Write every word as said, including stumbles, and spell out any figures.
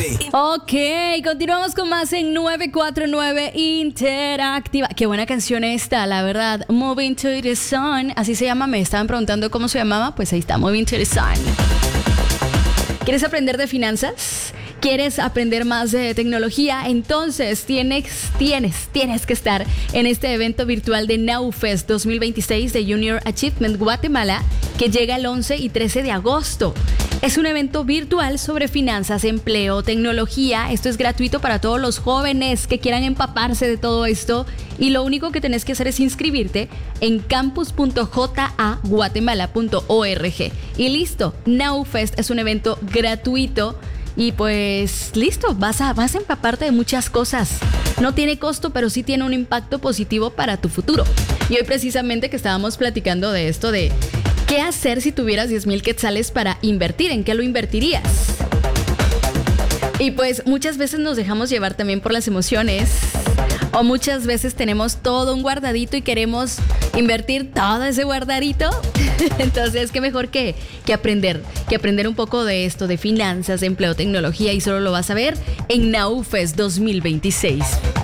Ok, continuamos con más en nueve cuatro nueve Interactiva. Qué buena canción esta, la verdad. Moving to the Sun, así se llama. Me estaban preguntando cómo se llamaba. Pues ahí está, Moving to the Sun. ¿Quieres aprender de finanzas? ¿Quieres aprender más de tecnología? Entonces tienes, tienes, tienes que estar en este evento virtual de NowFest dos mil veintiséis de Junior Achievement Guatemala, que llega el once y trece de agosto. Es un evento virtual sobre finanzas, empleo, tecnología. Esto es gratuito para todos los jóvenes que quieran empaparse de todo esto. Y lo único que tenés que hacer es inscribirte en campus punto j a guatemala punto org. Y listo, NowFest es un evento gratuito. Y pues listo, vas a, vas a empaparte de muchas cosas. No tiene costo, pero sí tiene un impacto positivo para tu futuro. Y hoy precisamente que estábamos platicando de esto de ¿qué hacer si tuvieras diez mil quetzales para invertir? ¿En qué lo invertirías? Y pues muchas veces nos dejamos llevar también por las emociones. O muchas veces tenemos todo un guardadito y queremos invertir todo ese guardadito. Entonces, qué mejor que, que aprender, que aprender un poco de esto, de finanzas, de empleo, tecnología, y solo lo vas a ver en NowFest dos mil veintiséis.